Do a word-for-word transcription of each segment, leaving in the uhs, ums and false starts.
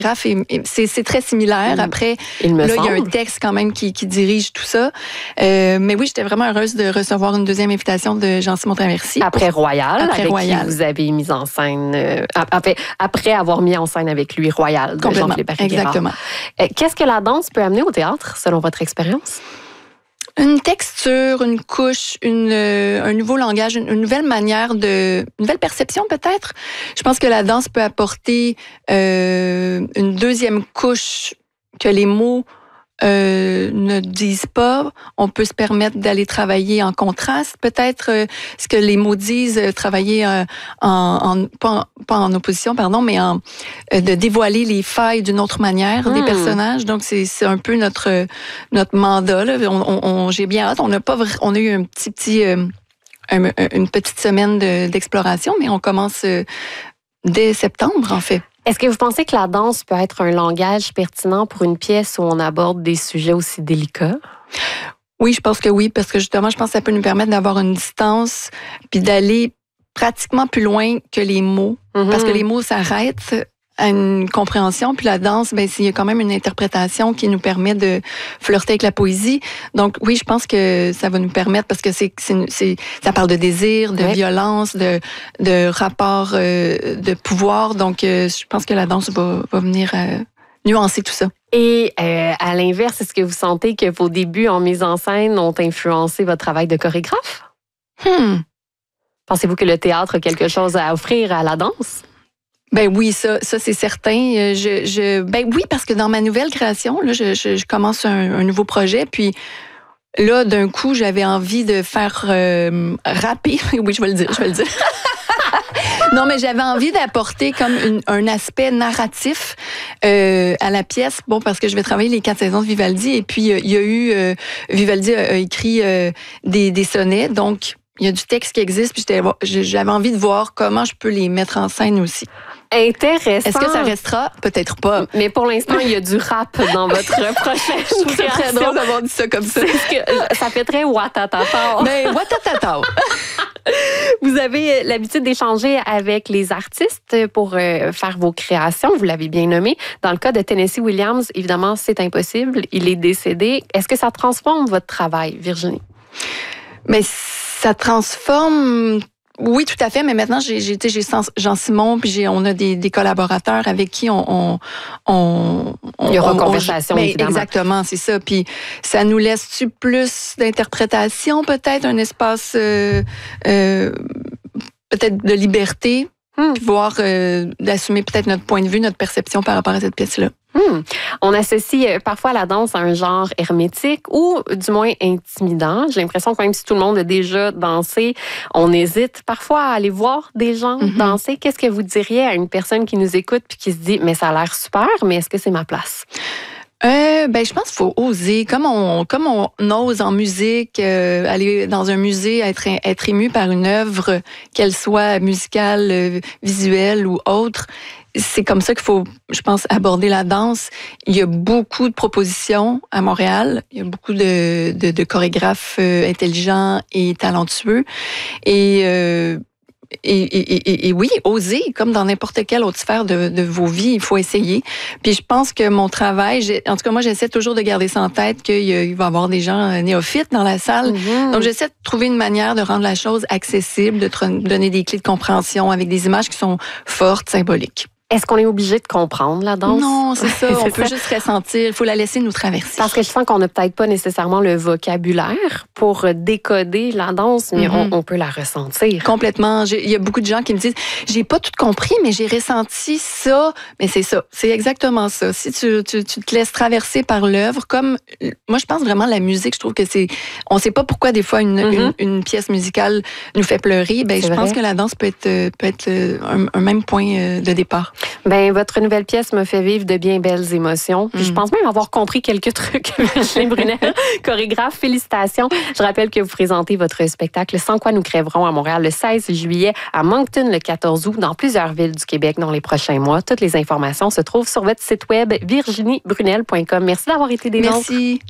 Et, et c'est, c'est très similaire. Après, il me là, semble. il y a un texte quand même qui, qui dirige tout ça. Euh, mais oui, j'étais vraiment heureuse de recevoir une deuxième invitation de Jean-Simon Traversy. Après Royal, Après avec Royal. qui vous avez mis en scène, euh, après, après avoir mis en scène avec lui Royal de Jean-Philippe Barry-Guerrard. Exactement. Euh, qu'est-ce que la danse peut amener au théâtre, selon votre expérience? Une texture, une couche, une, euh, un nouveau langage, une, une nouvelle manière de... Une nouvelle perception, peut-être. Je pense que la danse peut apporter euh, une deuxième couche que les mots euh, ne disent pas. On peut se permettre d'aller travailler en contraste, peut-être, euh, ce que les mots disent, euh, travailler euh, en, en, pas, en... pas en opposition, pardon, mais en, euh, de dévoiler les failles d'une autre manière mmh. des personnages. Donc, c'est, c'est un peu notre, notre mandat. Là. On, on, on, j'ai bien hâte. On a, pas, on a eu un petit, petit, euh, un, une petite semaine de, d'exploration, mais on commence euh, dès septembre, en fait. Est-ce que vous pensez que la danse peut être un langage pertinent pour une pièce où on aborde des sujets aussi délicats? Oui, je pense que oui, parce que justement, je pense que ça peut nous permettre d'avoir une distance puis d'aller pratiquement plus loin que les mots. Mm-hmm. Parce que les mots s'arrêtent à une compréhension, puis la danse, ben il y a quand même une interprétation qui nous permet de flirter avec la poésie. Donc oui, je pense que ça va nous permettre, parce que c'est, c'est, c'est ça parle de désir, de oui. violence, de, de rapport euh, de pouvoir. Donc euh, je pense que la danse va, va venir euh, nuancer tout ça. Et euh, à l'inverse, est-ce que vous sentez que vos débuts en mise en scène ont influencé votre travail de chorégraphe? Hmm. Pensez-vous que le théâtre a quelque chose à offrir à la danse? Ben oui, ça, ça c'est certain. Je, je, ben oui, parce que dans ma nouvelle création, là, je, je, je commence un, un nouveau projet, puis là, d'un coup, j'avais envie de faire euh, rapper. Oui, je vais le dire, je vais le dire. Non, mais j'avais envie d'apporter comme une, un aspect narratif euh, à la pièce. Bon, parce que je vais travailler les quatre saisons de Vivaldi, et puis euh, il y a eu euh, Vivaldi a, a écrit euh, des, des sonnets, donc il y a du texte qui existe, puis j'étais, j'avais envie de voir comment je peux les mettre en scène aussi. Intéressant. Est-ce que ça restera? Peut-être pas. Mais pour l'instant, il y a du rap dans votre prochaine Je trouve ça très drôle d'avoir dit ça comme ça. Que, ça fait très watatata. Mais watatata. Vous avez l'habitude d'échanger avec les artistes pour euh, faire vos créations. Vous l'avez bien nommé. Dans le cas de Tennessee Williams, évidemment, c'est impossible. Il est décédé. Est-ce que ça transforme votre travail, Virginie? Mais ça transforme... Oui, tout à fait, mais maintenant, j'ai, j'ai, j'ai Jean-Simon, puis j'ai, on a des, des collaborateurs avec qui on... on, on Il y aura conversation, mais évidemment. Exactement, c'est ça. Puis ça nous laisse-tu plus d'interprétation, peut-être, un espace euh, euh, peut-être de liberté, hmm. puis voir, euh, d'assumer peut-être notre point de vue, notre perception par rapport à cette pièce-là. Hmm. On associe parfois la danse à un genre hermétique ou du moins intimidant. J'ai l'impression que même si tout le monde a déjà dansé, on hésite parfois à aller voir des gens mm-hmm. danser. Qu'est-ce que vous diriez à une personne qui nous écoute puis qui se dit « mais ça a l'air super, mais est-ce que c'est ma place? » Euh, ben je pense qu'il faut oser, comme on comme on ose en musique, euh, aller dans un musée, être être ému par une œuvre, qu'elle soit musicale, euh, visuelle ou autre. C'est comme ça qu'il faut, je pense, aborder la danse. Il y a beaucoup de propositions à Montréal. Il y a beaucoup de de, de chorégraphes euh, intelligents et talentueux. Et euh, Et, et, et, et oui, oser, comme dans n'importe quelle autre sphère de, de vos vies, il faut essayer. Puis je pense que mon travail, j'ai, en tout cas moi, j'essaie toujours de garder ça en tête qu'il y a, il va y avoir des gens néophytes dans la salle. Mm-hmm. Donc j'essaie de trouver une manière de rendre la chose accessible, de te donner des clés de compréhension avec des images qui sont fortes, symboliques. Est-ce qu'on est obligé de comprendre la danse? Non, c'est ça. On peut juste ressentir. Il faut la laisser nous traverser. Parce que je sens qu'on n'a peut-être pas nécessairement le vocabulaire pour décoder la danse, mais mm-hmm. on, on peut la ressentir. Complètement. J'ai, il y a beaucoup de gens qui me disent « J'ai pas tout compris, mais j'ai ressenti ça. » Mais c'est ça. C'est exactement ça. Si tu, tu, tu te laisses traverser par l'œuvre, comme... Moi, je pense vraiment la musique, je trouve que c'est... On sait pas pourquoi, des fois, une, mm-hmm. une, une pièce musicale nous fait pleurer. Ben, je vrai. pense que la danse peut être, peut être un, un même point de départ. Ben, votre nouvelle pièce me fait vivre de bien belles émotions. Puis mm. je pense même avoir compris quelques trucs. Virginie Brunel, chorégraphe, félicitations. Je rappelle que vous présentez votre spectacle Sans quoi nous crèverons à Montréal le seize juillet, à Moncton le quatorze août, dans plusieurs villes du Québec dans les prochains mois. Toutes les informations se trouvent sur votre site web virginie brunel point com. Merci d'avoir été des nôtres. Merci.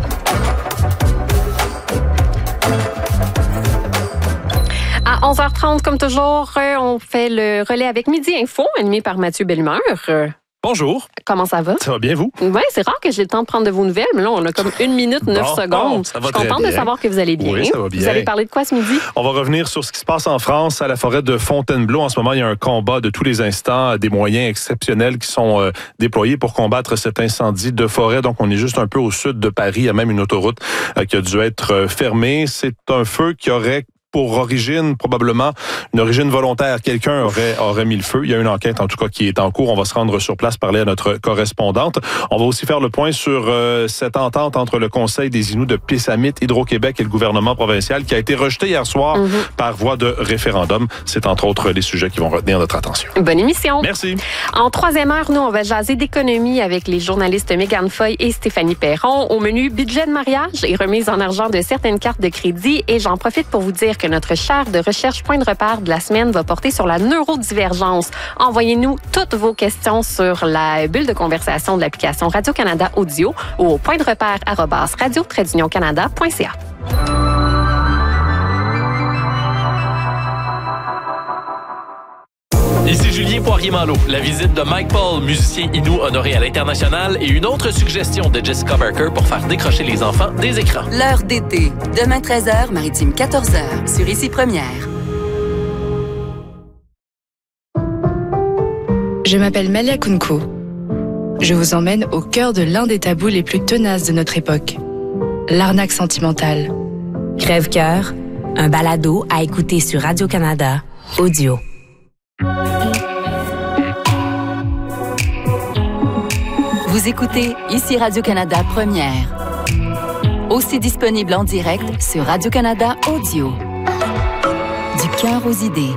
À onze heures trente, comme toujours, on fait le relais avec Midi Info, animé par Mathieu Bellumeur. Bonjour. Comment ça va? Ça va bien, vous? Oui, c'est rare que j'ai le temps de prendre de vos nouvelles, mais là, on a comme une minute, neuf bon, secondes. Bon, ça va Je suis contente bien. de savoir que vous allez bien. Oui, ça va bien. Vous allez parler de quoi ce midi? On va revenir sur ce qui se passe en France, à la forêt de Fontainebleau. En ce moment, il y a un combat de tous les instants, des moyens exceptionnels qui sont euh, déployés pour combattre cet incendie de forêt. Donc, on est juste un peu au sud de Paris. Il y a même une autoroute euh, qui a dû être euh, fermée. C'est un feu qui aurait pour origine, probablement une origine volontaire. Quelqu'un aurait, aurait mis le feu. Il y a une enquête, en tout cas, qui est en cours. On va se rendre sur place, parler à notre correspondante. On va aussi faire le point sur euh, cette entente entre le Conseil des Inuits de Pessamit, Hydro-Québec et le gouvernement provincial qui a été rejeté hier soir mm-hmm. par voie de référendum. C'est entre autres les sujets qui vont retenir notre attention. Bonne émission. Merci. En troisième heure, nous, on va jaser d'économie avec les journalistes Mégane Foy et Stéphanie Perron. Au menu, budget de mariage et remise en argent de certaines cartes de crédit. Et j'en profite pour vous dire que notre chaire de recherche point de repère de la semaine va porter sur la neurodivergence. Envoyez-nous toutes vos questions sur la bulle de conversation de l'application Radio-Canada Audio ou au point de repère arobase radio trait d'union canada point c a. Ici Julien Poirier-Malo. La visite de Mike Paul, musicien inou honoré à l'international, et une autre suggestion de Jessica Barker pour faire décrocher les enfants des écrans. L'heure d'été. Demain treize heures, Maritime quatorze heures, sur Ici Première. Je m'appelle Malia Kunko. Je vous emmène au cœur de l'un des tabous les plus tenaces de notre époque. L'arnaque sentimentale. Crève-cœur, un balado à écouter sur Radio-Canada Audio. Vous écoutez Ici Radio-Canada Première. Aussi disponible en direct sur Radio-Canada Audio. Du cœur aux idées.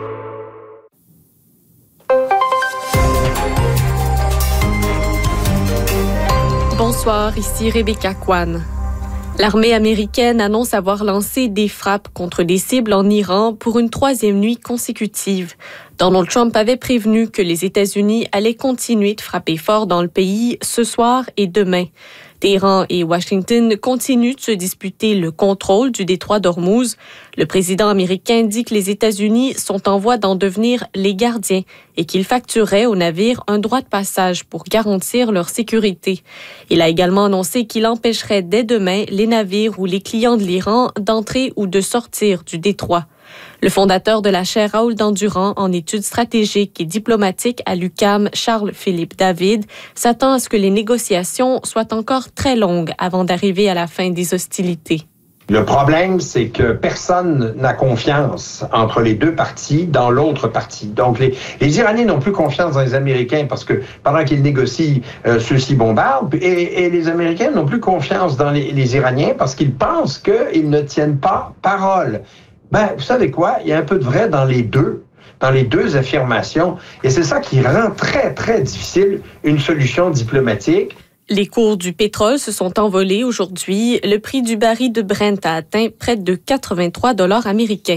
Bonsoir, ici Rebecca Kwan. L'armée américaine annonce avoir lancé des frappes contre des cibles en Iran pour une troisième nuit consécutive. Donald Trump avait prévenu que les États-Unis allaient continuer de frapper fort dans le pays ce soir et demain. Téhéran et Washington continuent de se disputer le contrôle du détroit d'Ormuz. Le président américain dit que les États-Unis sont en voie d'en devenir les gardiens et qu'ils factureraient aux navires un droit de passage pour garantir leur sécurité. Il a également annoncé qu'il empêcherait dès demain les navires ou les clients de l'Iran d'entrer ou de sortir du détroit. Le fondateur de la chaire Raoul Dandurand en études stratégiques et diplomatiques à l'U Q A M, Charles-Philippe David, s'attend à ce que les négociations soient encore très longues avant d'arriver à la fin des hostilités. Le problème, c'est que personne n'a confiance entre les deux parties dans l'autre partie. Donc, les, les Iraniens n'ont plus confiance dans les Américains parce que pendant qu'ils négocient, euh, ceux-ci bombardent. Et, et les Américains n'ont plus confiance dans les, les Iraniens parce qu'ils pensent qu'ils ne tiennent pas parole. Ben, vous savez quoi? Il y a un peu de vrai dans les deux, dans les deux affirmations. Et c'est ça qui rend très, très difficile une solution diplomatique. Les cours du pétrole se sont envolés aujourd'hui. Le prix du baril de Brent a atteint près de quatre-vingt-trois dollars américains.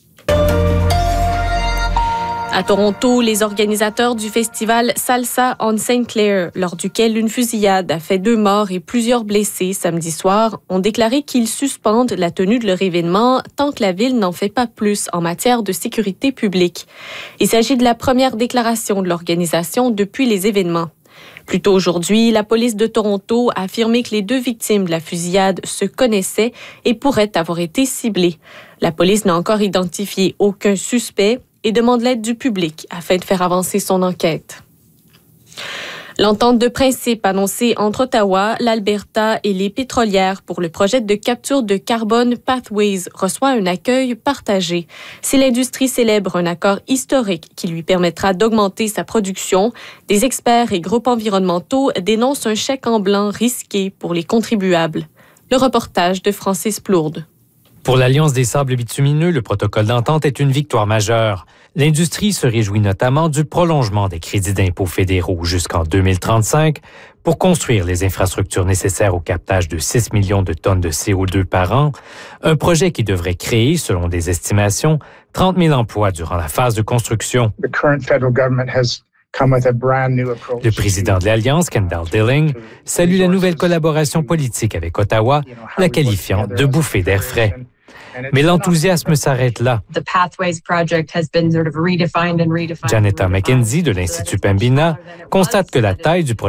À Toronto, les organisateurs du festival Salsa on Saint Clair, lors duquel une fusillade a fait deux morts et plusieurs blessés samedi soir, ont déclaré qu'ils suspendent la tenue de leur événement tant que la ville n'en fait pas plus en matière de sécurité publique. Il s'agit de la première déclaration de l'organisation depuis les événements. Plus tôt aujourd'hui, la police de Toronto a affirmé que les deux victimes de la fusillade se connaissaient et pourraient avoir été ciblées. La police n'a encore identifié aucun suspect et demande l'aide du public afin de faire avancer son enquête. L'entente de principe annoncée entre Ottawa, l'Alberta et les pétrolières pour le projet de capture de carbone Pathways reçoit un accueil partagé. Si l'industrie célèbre un accord historique qui lui permettra d'augmenter sa production, des experts et groupes environnementaux dénoncent un chèque en blanc risqué pour les contribuables. Le reportage de Francis Plourde. Pour l'Alliance des sables bitumineux, le protocole d'entente est une victoire majeure. L'industrie se réjouit notamment du prolongement des crédits d'impôts fédéraux jusqu'en deux mille trente-cinq pour construire les infrastructures nécessaires au captage de six millions de tonnes de C O deux par an, un projet qui devrait créer, selon des estimations, trente mille emplois durant la phase de construction. Le président de l'Alliance, Kendall Dilling, salue la nouvelle collaboration politique avec Ottawa, la qualifiant de bouffée d'air frais. Mais l'enthousiasme s'arrête là. Janetta McKenzie de l'Institut Pembina constate que la taille du projet